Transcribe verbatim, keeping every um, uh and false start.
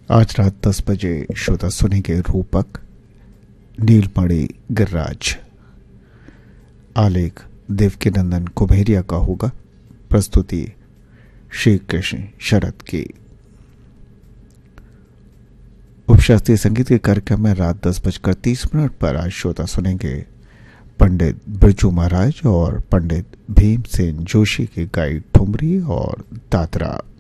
आज रात दस बजे श्रोता सुनेंगे रूपक, नीलमणि गिरिराज। आलेख देवकीनंदन कुम्हेरिया का होगा। प्रस्तुति श्री कृष्ण शरद की। उपशास्त्रीय संगीत के कार्यक्रम में रात दस बजकर तीस मिनट पर आज श्रोता सुनेंगे पंडित बिरजू महाराज और पंडित भीमसेन जोशी की गाई ठुमरी और दादरा।